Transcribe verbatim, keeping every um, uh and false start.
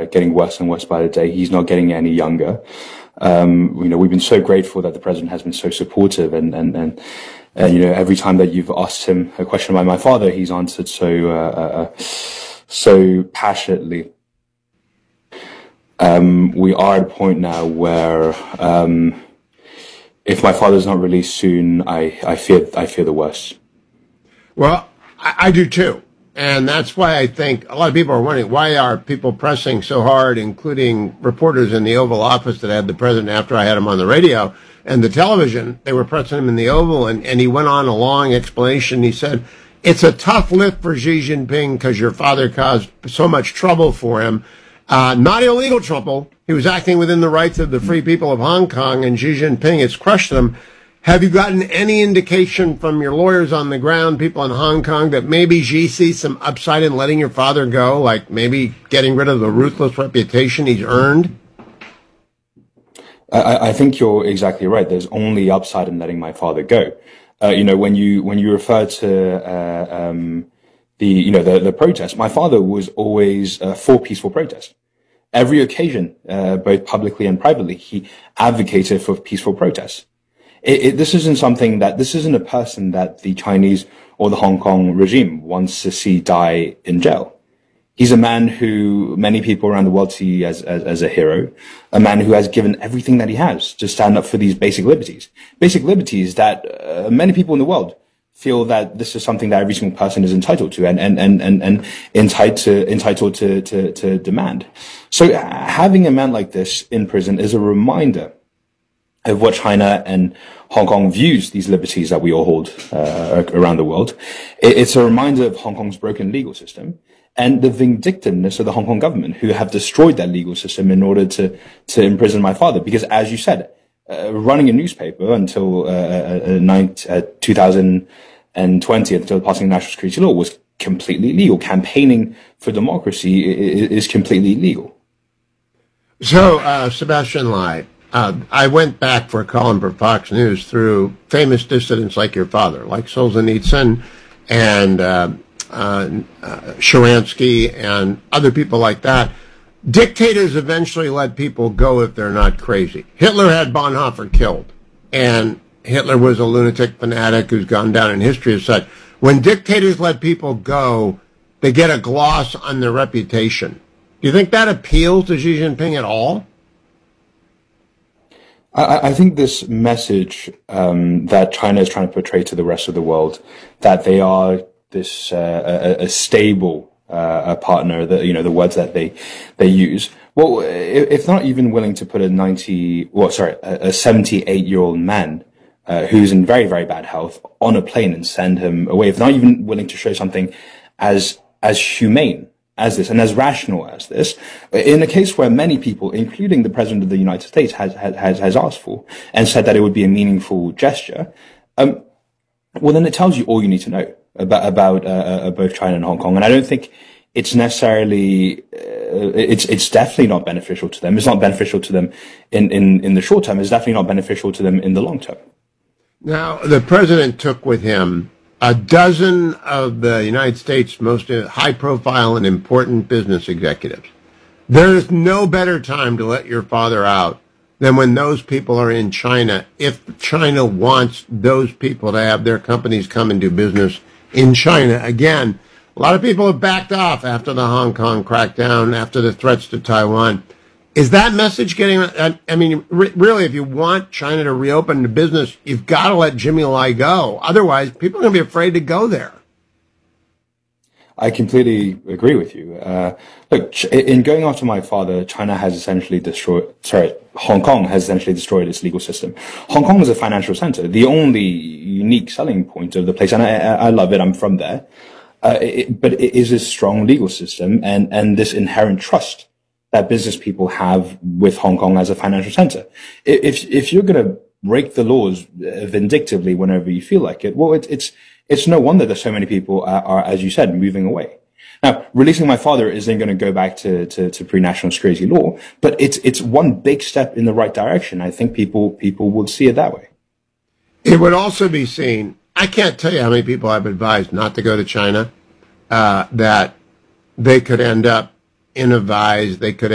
getting worse and worse by the day. He's not getting any younger. Um, you know, we've been so grateful that the president has been so supportive, and and and, and you know, every time that you've asked him a question about my father, he's answered so uh, uh, so passionately. Um, we are at a point now where, um, if my father's not released soon, I, I fear I fear the worst. Well, I, I do too. And that's why I think a lot of people are wondering, why are people pressing so hard, including reporters in the Oval Office that had the president after I had him on the radio and the television. They were pressing him in the Oval, and, and he went on a long explanation. He said, it's a tough lift for Xi Jinping because your father caused so much trouble for him. Uh, not illegal trouble. He was acting within the rights of the free people of Hong Kong, and Xi Jinping has crushed them. Have you gotten any indication from your lawyers on the ground, people in Hong Kong, that maybe Xi sees some upside in letting your father go, like maybe getting rid of the ruthless reputation he's earned? I, I think you're exactly right. There's only upside in letting my father go. Uh, you know, when you when you refer to uh, um, the you know the the protest, my father was always uh, for peaceful protest. Every occasion, uh, both publicly and privately, he advocated for peaceful protests. It, it, this isn't something that, this isn't a person that the Chinese or the Hong Kong regime wants to see die in jail. He's a man who many people around the world see as, as, as a hero, a man who has given everything that he has to stand up for these basic liberties. Basic liberties that uh, many people in the world feel that this is something that every single person is entitled to and, and, and, and, and entitled to, entitled to, to, to demand. So having a man like this in prison is a reminder of what China and Hong Kong views these liberties that we all hold uh, around the world. It's a reminder of Hong Kong's broken legal system and the vindictiveness of the Hong Kong government, who have destroyed that legal system in order to, to imprison my father. Because as you said, uh, running a newspaper until uh, uh, uh, two thousand twenty, until the passing of national security law, was completely illegal. Campaigning for democracy is completely illegal. So, uh, Sebastian Lai, Uh, I went back for a column for Fox News through famous dissidents like your father, like Solzhenitsyn and uh, uh, uh, Sharansky and other people like that. Dictators eventually let people go if they're not crazy. Hitler had Bonhoeffer killed, and Hitler was a lunatic fanatic who's gone down in history as such. When dictators let people go, they get a gloss on their reputation. Do you think that appeals to Xi Jinping at all? I, I think this message um, that China is trying to portray to the rest of the world, that they are this uh, a, a stable uh, a partner, that you know the words that they they use. Well, if they're not even willing to put a ninety, well, sorry, a seventy-eight year old man uh, who's in very very bad health on a plane and send him away, if they're not even willing to show something as as humane as this and as rational as this, in a case where many people, including the President of the United States, has has has asked for and said that it would be a meaningful gesture, um, well, then it tells you all you need to know about about uh, uh, both China and Hong Kong. And I don't think it's necessarily, uh, it's it's definitely not beneficial to them. It's not beneficial to them in, in, in the short term. It's definitely not beneficial to them in the long term. Now, the president took with him a dozen of the United States' most high-profile and important business executives. There is no better time to let your father out than when those people are in China, if China wants those people to have their companies come and do business in China. Again, a lot of people have backed off after the Hong Kong crackdown, after the threats to Taiwan. Is that message getting, I mean, really, if you want China to reopen the business, you've got to let Jimmy Lai go. Otherwise, people are going to be afraid to go there. I completely agree with you. Uh, look, in going after my father, China has essentially destroyed, sorry, Hong Kong has essentially destroyed its legal system. Hong Kong is a financial center, the only unique selling point of the place, and I, I love it, I'm from there. Uh, it, but it is a strong legal system and, and this inherent trust that business people have with Hong Kong as a financial center. If, if you're going to break the laws vindictively whenever you feel like it, well, it, it's, it's no wonder that so many people are, are, as you said, moving away. Now, releasing my father isn't going to go back to, to, to pre-national security law, but it's, it's one big step in the right direction. I think people, people would see it that way. It would also be seen, I can't tell you how many people I've advised not to go to China, uh, that they could end up in a vise, they could